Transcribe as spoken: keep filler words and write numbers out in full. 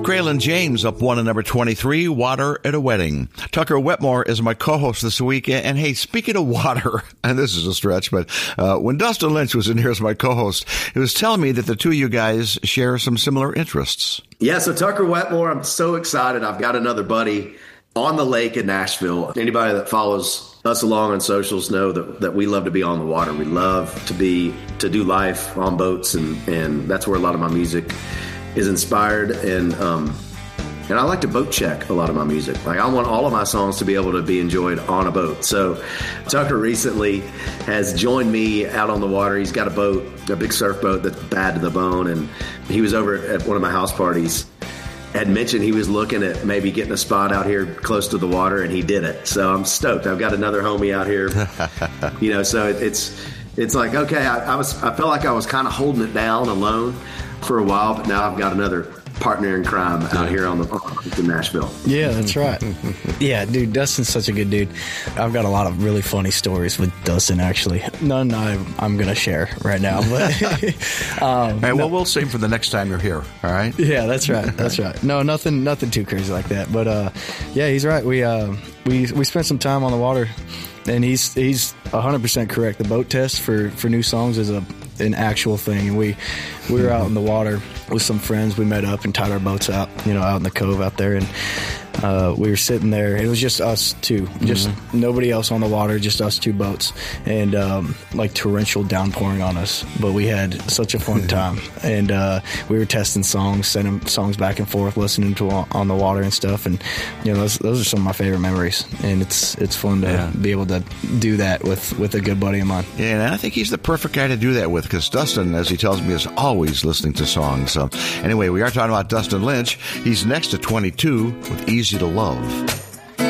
Kraylin James up one at number twenty-three, Water at a Wedding. Tucker Wetmore is my co-host this week. And hey, speaking of water, and this is a stretch, but uh, when Dustin Lynch was in here as my co-host, he was telling me that the two of you guys share some similar interests. Yeah, so Tucker Wetmore, I'm so excited. I've got another buddy on the lake in Nashville. Anybody that follows us along on socials know that, that we love to be on the water. We love to be to do life on boats, and, and that's where a lot of my music is inspired. And um, and I like to boat check a lot of my music. Like, I want all of my songs to be able to be enjoyed on a boat. So Tucker recently has joined me out on the water. He's got a boat, a big surf boat that's bad to the bone, and he was over at one of my house parties. Had mentioned he was looking at maybe getting a spot out here close to the water, and he did it. So I'm stoked. I've got another homie out here, you know, so it, it's, it's like, okay, I, I was, I felt like I was kind of holding it down alone for a while, but now I've got another partner in crime out here on the in Nashville. Yeah, that's right. Yeah, dude, Dustin's such a good dude. I've got a lot of really funny stories with Dustin, actually. None I, I'm going to share right now. But um, hey, well, no. we'll save for the next time you're here, all right? Yeah, that's right. That's right. No, nothing nothing too crazy like that. But, uh, yeah, he's right. We, uh, we, we spent some time on the water, and he's he's one hundred percent correct. The boat test for, for new songs is a an actual thing. And we, we were out in the water with some friends. We met up and tied our boats out, you know, out in the cove out there. And uh, we were sitting there. It was just us two, just mm-hmm. nobody else on the water, just us two boats, and um, like torrential downpouring on us. But we had such a fun time, and uh, we were testing songs, sending songs back and forth, listening to on the water and stuff. And you know, those, those are some of my favorite memories. And it's it's fun to yeah. be able to do that with with a good buddy of mine. Yeah, and I think he's the perfect guy to do that with, because Dustin, as he tells me, is always listening to songs. So anyway, we are talking about Dustin Lynch. He's next to twenty-two with Easy to Love.